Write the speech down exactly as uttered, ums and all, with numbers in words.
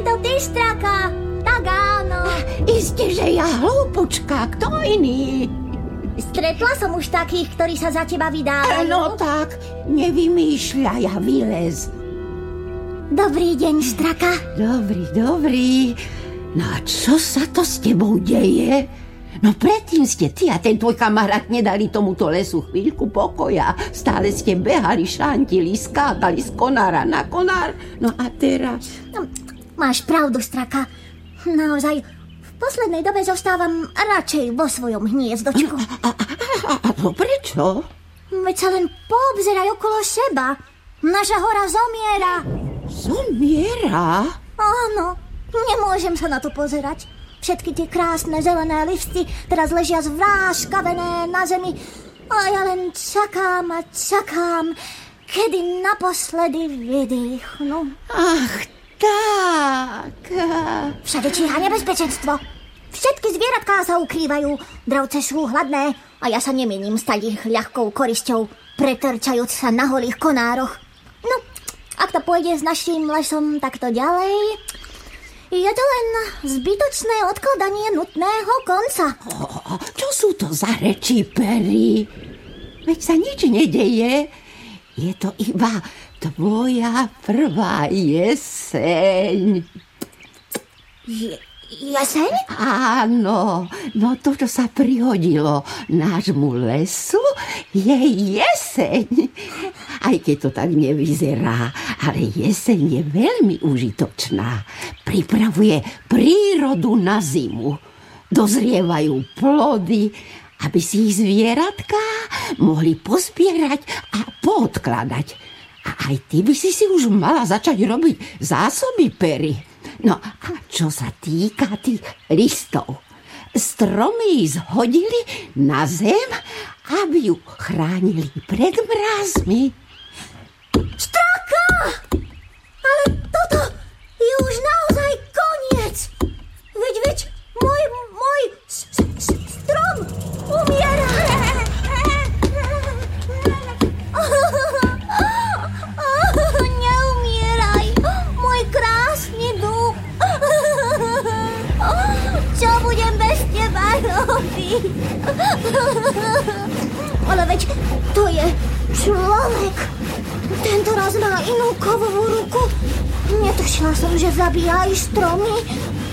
to ty, Straka? Tak áno. Isté, že ja, hlúpučka, kto iný? Stretla som už takých, ktorí sa za teba vydávajú. No tak, nevymýšľaj a vylez. Dobrý deň, Straka. Dobrý, dobrý. No a čo sa to s tebou deje? No predtým ste ty a ten tvoj kamarát nedali tomuto lesu chvíľku pokoja. Stále ste behali, šantili, skákali z konára na konár. No a teraz... No, máš pravdu, Straka. Naozaj, v poslednej dobe zostávam radšej vo svojom hniezdočku. A, a, a, a to prečo? Veď sa len poobzeraj okolo seba. Naša hora zomiera. Zomiera? Áno, nemôžem sa na to pozerať. Všetky tie krásne zelené listy teraz ležia zvráškavené na zemi a ja len čakám a čakám, kedy naposledy vydýchnu. Ach, tak. Všade číha nebezpečenstvo. Všetky zvieratká sa ukrývajú, dravce sú hladné a ja sa nemienim stať ich ľahkou korisťou, pretrčajúc sa na holých konároch. No, ak to pôjde s naším lesom takto ďalej... Je to len zbytočné odkladanie nutného konca. O, čo sú to za reči, Perry? Veď sa nič nedeje. Je to iba tvoja prvá jeseň. Je, jeseň? Áno, no to, čo sa prihodilo nášmu lesu, je jeseň. Aj keď to tak nevyzerá, ale jeseň je veľmi užitočná. Pripravuje prírodu na zimu. Dozrievajú plody, aby si ich zvieratká mohli pospierať a poodkladať. A aj ty by si si už mala začať robiť zásoby, Perry. No a čo sa týka tých listov, stromy zhodili na zem, aby ju chránili pred mrazmi. Straka! Ale toto je už naozaj koniec. Veď, veď, môj, môj s, s, strom umiera. Neumieraj, môj krásny dúb. Čo budem bez teba robiť? Ale veď to je človek. Tento raz má inú kovovú ruku. Netušila som, že zabíja aj stromy.